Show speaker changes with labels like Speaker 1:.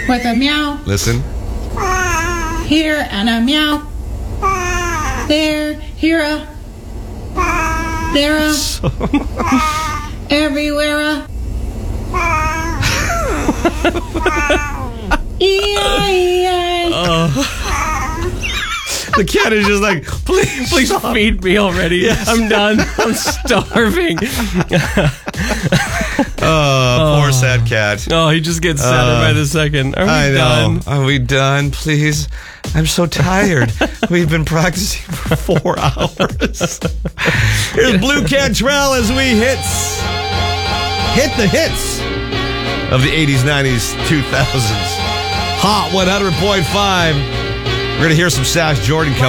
Speaker 1: with a meow.
Speaker 2: Listen.
Speaker 1: Here and a meow. There, here a. There a. Everywhere a. E-I-E-I.
Speaker 2: The cat is just like,
Speaker 3: Please feed me already.
Speaker 2: Yes.
Speaker 3: I'm done. I'm starving.
Speaker 2: Poor sad cat.
Speaker 3: Oh, he just gets sadder by the second. Are we
Speaker 2: I know.
Speaker 3: done?
Speaker 2: Are we done? Please. I'm so tired. We've bbeen practicing for 4 hours. Here's Blue Cantrell as we hit the hits of the 80s, 90s, 2000s. Hot 100.5. We're going to hear some Sash Jordan coming